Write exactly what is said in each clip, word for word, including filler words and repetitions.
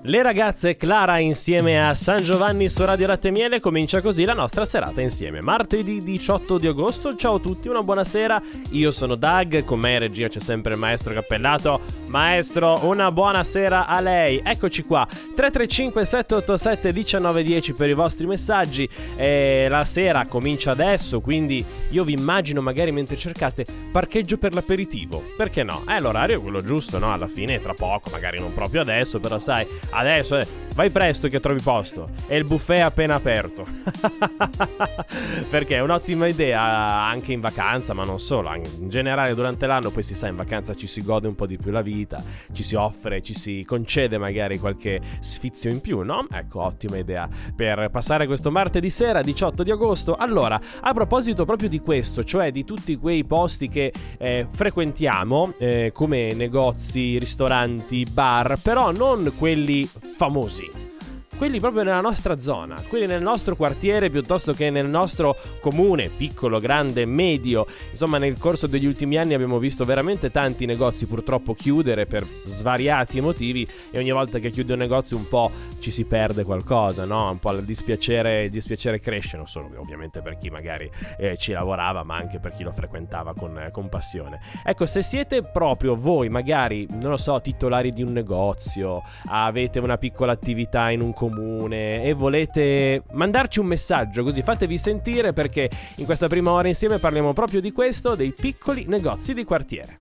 Le ragazze Clara insieme a San Giovanni su Radio Latte e Miele. Comincia così la nostra serata insieme. Martedì diciotto di agosto. Ciao a tutti, una buona sera. Io sono Doug, con me in regia c'è sempre il maestro Cappellato. Maestro, una buona sera a lei. Eccoci qua, tre tre cinque sette otto sette uno nove uno zero per i vostri messaggi. eh, La sera comincia adesso, quindi io vi immagino magari mentre cercate parcheggio per l'aperitivo. Perché no? Eh, l'orario è quello giusto, no? Alla fine tra poco, magari non proprio adesso, però sai, adesso eh, vai presto che trovi posto e il buffet è appena aperto. Perché è un'ottima idea anche in vacanza, ma non solo, anche in generale durante l'anno. Poi si sa, in vacanza ci si gode un po' di più la vita, ci si offre, ci si concede magari qualche sfizio in più, no? Ecco, ottima idea per passare questo martedì sera diciotto di agosto. Allora, a proposito proprio di questo, cioè di tutti quei posti che eh, frequentiamo eh, come negozi, ristoranti, bar, però non quelli famosi, quelli proprio nella nostra zona, quelli nel nostro quartiere piuttosto che nel nostro comune, piccolo, grande, medio. Insomma, nel corso degli ultimi anni abbiamo visto veramente tanti negozi purtroppo chiudere per svariati motivi, e ogni volta che chiude un negozio un po' ci si perde qualcosa, no? Un po' il dispiacere, il dispiacere cresce, non solo ovviamente per chi magari eh, ci lavorava, ma anche per chi lo frequentava con, eh, con passione. Ecco, se siete proprio voi magari, non lo so, titolari di un negozio, avete una piccola attività in un comune comune e volete mandarci un messaggio, così fatevi sentire, perché in questa prima ora insieme parliamo proprio di questo, dei piccoli negozi di quartiere.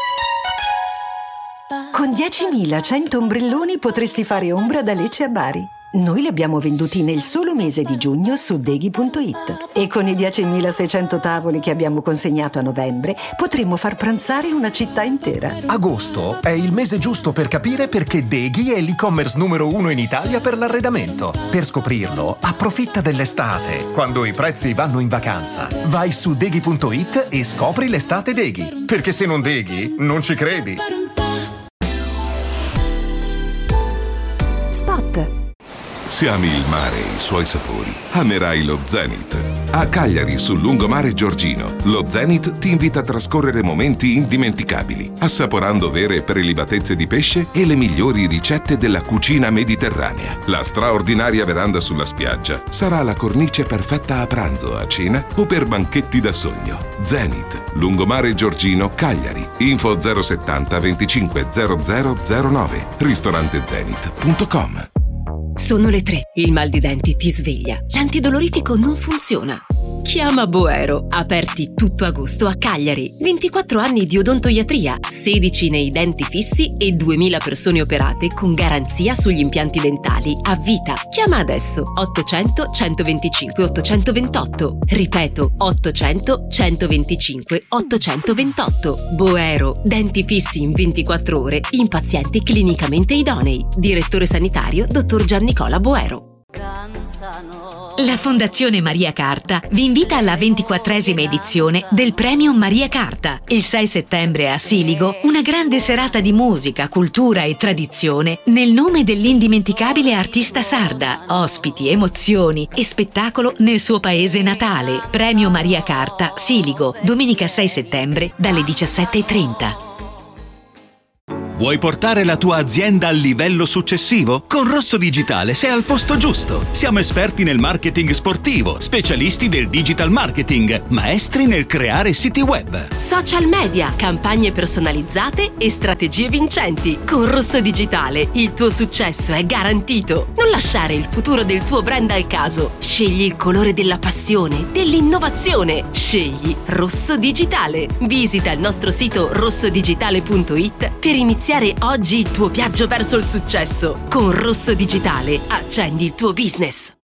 Con diecimilacento ombrelloni potresti fare ombra da Lecce a Bari. Noi li abbiamo venduti nel solo mese di giugno su deghi punto it, e con i diecimilaseicento tavoli che abbiamo consegnato a novembre potremmo far pranzare una città intera. Agosto è il mese giusto per capire perché Deghi è l'e-commerce numero uno in Italia per l'arredamento. Per scoprirlo, approfitta dell'estate, quando i prezzi vanno in vacanza. Vai su deghi punto it e scopri l'estate Deghi, perché se non Deghi non ci credi. Spot. Se ami il mare e i suoi sapori, amerai lo Zenith. A Cagliari, sul lungomare Giorgino, lo Zenith ti invita a trascorrere momenti indimenticabili, assaporando vere prelibatezze di pesce e le migliori ricette della cucina mediterranea. La straordinaria veranda sulla spiaggia sarà la cornice perfetta a pranzo, a cena o per banchetti da sogno. Zenith, lungomare Giorgino, Cagliari. Info zero settanta venticinque zero zero zero nove. ristorante zenith punto com. Sono le tre. Il mal di denti ti sveglia. L'antidolorifico non funziona. Chiama Boero. Aperti tutto agosto a Cagliari. ventiquattro anni di odontoiatria, sedici nei denti fissi e duemila persone operate con garanzia sugli impianti dentali a vita. Chiama adesso ottocento centoventicinque ottocentoventotto. Ripeto, ottocento centoventicinque ottocentoventotto. Boero. Denti fissi in ventiquattro ore in pazienti clinicamente idonei. Direttore sanitario dottor Giannicola Boero. La Fondazione Maria Carta vi invita alla ventiquattresima edizione del Premio Maria Carta. Il sei settembre a Siligo, una grande serata di musica, cultura e tradizione nel nome dell'indimenticabile artista sarda. Ospiti, emozioni e spettacolo nel suo paese natale. Premio Maria Carta, Siligo, domenica sei settembre dalle diciassette e trenta. Vuoi portare la tua azienda al livello successivo? Con Rosso Digitale sei al posto giusto. Siamo esperti nel marketing sportivo, specialisti del digital marketing, maestri nel creare siti web, social media, campagne personalizzate e strategie vincenti. Con Rosso Digitale il tuo successo è garantito. Non lasciare il futuro del tuo brand al caso. Scegli il colore della passione, dell'innovazione. Scegli Rosso Digitale. Visita il nostro sito rosso digitale punto it per iniziare oggi il tuo viaggio verso il successo. Con Rosso Digitale accendi il tuo business.